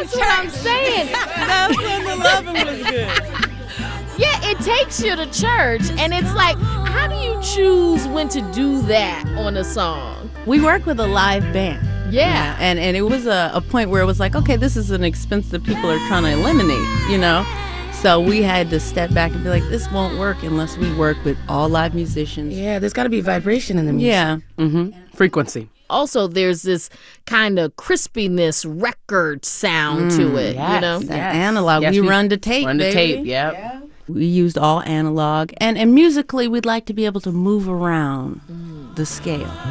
That's what I'm saying. That's when the loving was good. Yeah, it takes you to church, and it's like, how do you choose when to do that on a song? We work with a live band. Yeah. And it was a point where it was like, okay, this is an expense that people are trying to eliminate, you know? So we had to step back and be like, this won't work unless we work with all live musicians. Yeah, there's got to be vibration in the music. Yeah. Frequency. Also, there's this kind of crispiness record sound to it, you know? The analog. Yes, we run to tape, Run to baby. tape, yep. We used all analog. And musically, we'd like to be able to move around the scale.